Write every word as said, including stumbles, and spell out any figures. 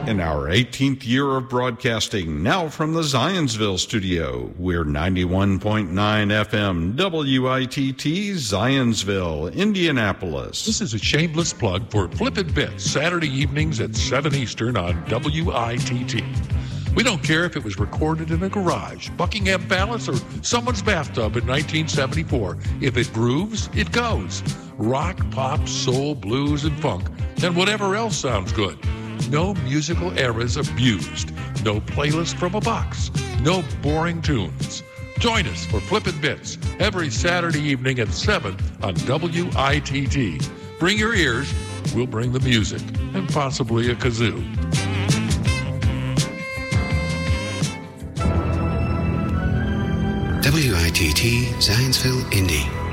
In our eighteenth year of broadcasting, now from the Zionsville studio, we're ninety-one point nine F M W I T T, Zionsville, Indianapolis. This is a shameless plug for Flippin' Bits, Saturday evenings at seven Eastern on W I T T. We don't care if it was recorded in a garage, Buckingham Palace, or someone's bathtub in nineteen seventy-four. If it grooves, it goes. Rock, pop, soul, blues, and funk, and whatever else sounds good. No musical eras abused. No playlist from a box. No boring tunes. Join us for Flippin' Bits every Saturday evening at seven on W I T T. Bring your ears, we'll bring the music, and possibly a kazoo. W I T T, Zionsville, Indy.